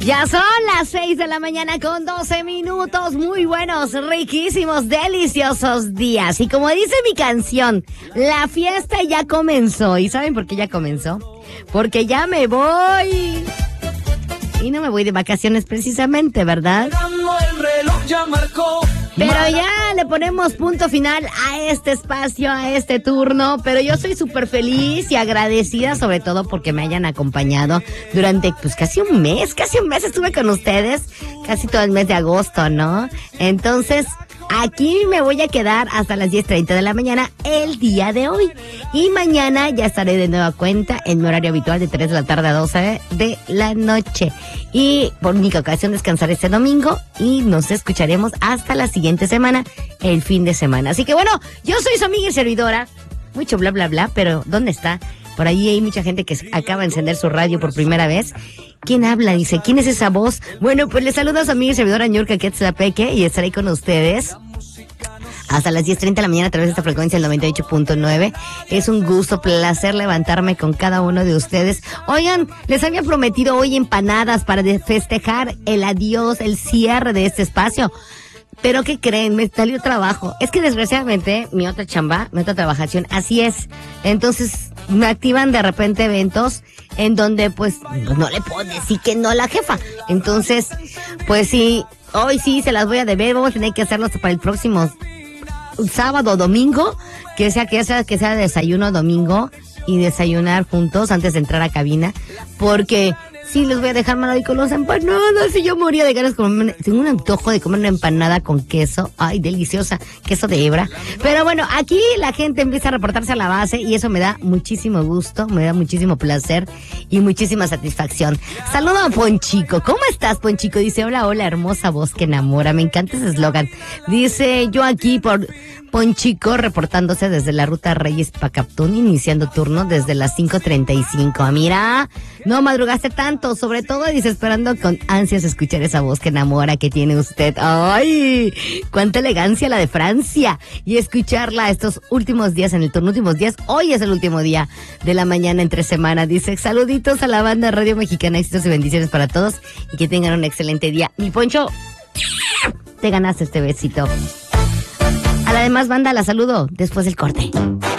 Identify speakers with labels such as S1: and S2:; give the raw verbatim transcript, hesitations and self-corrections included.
S1: Ya son las seis de la mañana con doce minutos. Muy buenos, riquísimos, deliciosos días. Y como dice mi canción, la fiesta ya comenzó. ¿Y saben por qué ya comenzó? Porque ya me voy. Y no me voy de vacaciones precisamente, ¿verdad?
S2: El reloj ya marcó.
S1: Pero ya le ponemos punto final a este espacio, a este turno. Pero yo soy súper feliz y agradecida, sobre todo porque me hayan acompañado durante pues casi un mes, casi un mes estuve con ustedes, casi todo el mes de agosto, ¿no? Entonces, aquí me voy a quedar hasta las diez treinta de la mañana el día de hoy. Y mañana ya estaré de nueva cuenta en mi horario habitual de tres de la tarde a doce de la noche. Y por única ocasión descansaré este domingo y nos escucharemos hasta la siguiente semana, el fin de semana. Así que bueno, yo soy su amiga y servidora. Mucho bla bla bla, pero ¿dónde está? Por ahí hay mucha gente que acaba de encender su radio por primera vez. ¿Quién habla? Dice, ¿quién es esa voz? Bueno, pues les saluda a su amiga y servidora Niurka Quetzlapeque y estaré con ustedes hasta las diez treinta de la mañana a través de esta frecuencia del noventa y ocho punto nueve. Es un gusto, placer levantarme con cada uno de ustedes. Oigan, les había prometido hoy empanadas para festejar el adiós, el cierre de este espacio. Pero ¿qué creen? Me salió trabajo. Es que desgraciadamente mi otra chamba, mi otra trabajación, así es. Entonces me activan de repente eventos en donde pues no le puedo decir que no a la jefa. Entonces, pues sí, hoy sí se las voy a deber. Vamos a tener que hacerlo hasta para el próximo sábado o domingo, que sea que sea que sea desayuno domingo y desayunar juntos antes de entrar a cabina, porque sí les voy a dejar mal ahí con los empanadas. Y yo moría de ganas de comer, tengo un antojo de comer una empanada con queso, ay, deliciosa, queso de hebra. Pero bueno, aquí la gente empieza a reportarse a la base y eso me da muchísimo gusto, me da muchísimo placer y muchísima satisfacción. Saludo a Ponchico. ¿Cómo estás, Ponchico? Dice, hola, hola, hermosa voz que enamora. Me encanta ese eslogan. Dice, yo aquí por Ponchico reportándose desde la ruta Reyes Pacaptún, iniciando turno desde las cinco treinta y cinco. Mira, no madrugaste tanto, sobre todo dice, esperando con ansias escuchar esa voz que enamora que tiene usted. ¡Ay! ¡Cuánta elegancia la de Francia! Y escucharla estos últimos días en el turno, últimos días, hoy es el último día de la mañana entre semana. Dice, saluditos a la banda Radio Mexicana, éxitos y bendiciones para todos y que tengan un excelente día. Mi Poncho, te ganaste este besito. A la demás banda la saludo después del corte.